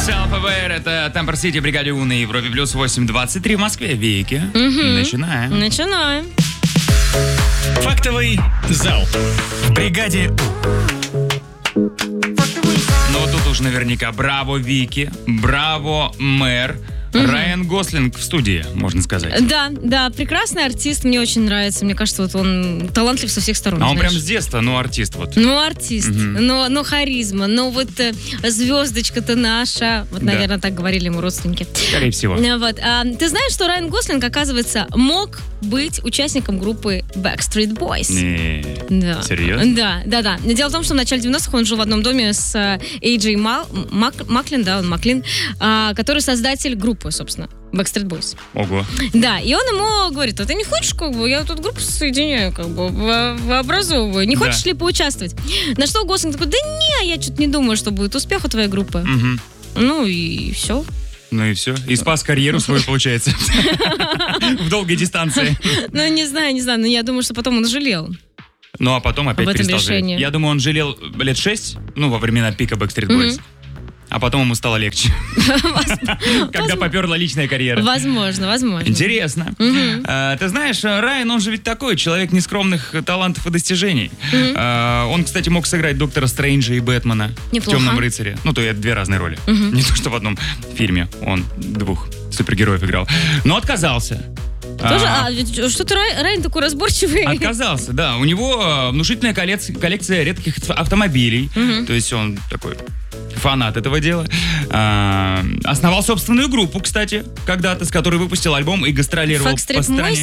Self-Aware, это Темпер Сити, Бригаде У на Европе плюс 8:23 в Москве. Вики. Начинаем. Начинаем. Фактовый зал. В Бригаде У. Ну вот тут уж наверняка браво Вики, браво мэр. Райан Гослинг в студии, можно сказать. Да, прекрасный артист, мне очень нравится. Мне кажется, вот он талантлив со всех сторон. А он знаешь. прям с детства, артист вот. Артист, но харизма, вот звездочка-то наша. Вот, наверное, так говорили ему родственники. Скорее всего. Вот. Ты знаешь, что Райан Гослинг, оказывается, мог быть участником группы Backstreet Boys? Да. Серьезно? Да. Дело в том, что в начале 90-х он жил в одном доме с Эйджей Маклин, который создатель группы, собственно, Backstreet Boys. Ого. Да, и он ему говорит: а ты не хочешь, я тут группу соединяю, образовываю, не хочешь ли поучаствовать? На что Гослинг такой: да не, я что-то не думаю, что будет успех у твоей группы. Ну и все. Ну и все. И спас карьеру свою, получается. В долгой дистанции. Ну, не знаю, но я думаю, что потом он жалел. Ну, а потом опять перестал жалеть. Я думаю, он жалел лет 6, во времена пика Backstreet Boys. А потом ему стало легче. Когда поперла личная карьера. Возможно. Интересно. Ты знаешь, Райан, он же ведь такой, человек нескромных талантов и достижений. Он, кстати, мог сыграть Доктора Стрэнджа и Бэтмена в «Темном рыцаре». Ну, то есть 2 разные роли. Не то, что в одном фильме он 2 супергероев играл. Но отказался. Тоже? Что-то Райан такой разборчивый. Отказался, да. У него внушительная коллекция редких автомобилей. То есть он такой фанат этого дела. Основал собственную группу, кстати, когда-то, с которой выпустил альбом и гастролировал по стране.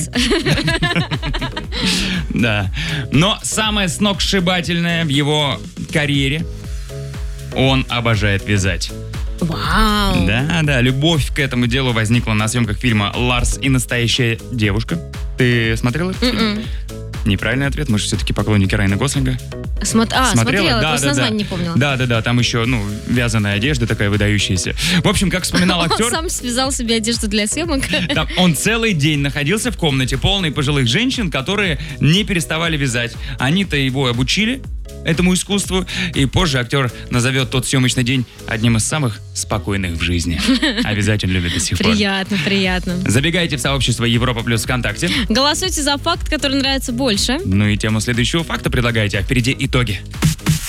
Да. Но самое сногсшибательное в его карьере — он обожает вязать. Вау. Да, любовь к этому делу возникла на съемках фильма «Ларс и настоящая девушка». Ты смотрела этот фильм? Неправильный ответ, мы же все-таки поклонники Райана Гослинга. Смотрела, просто название не помнила. Да, там еще, вязаная одежда такая выдающаяся. В общем, как вспоминал актер... Он сам связал себе одежду для съемок. Он целый день находился в комнате, полной пожилых женщин, которые не переставали вязать. Они-то его обучили этому искусству, и позже актер назовет тот съемочный день одним из самых спокойных в жизни. Обязательно любит до сих пор. Приятно. Забегайте в сообщество Европа Плюс ВКонтакте. Голосуйте за факт, который нравится больше. Ну и тему следующего факта предлагайте, а впереди итоги.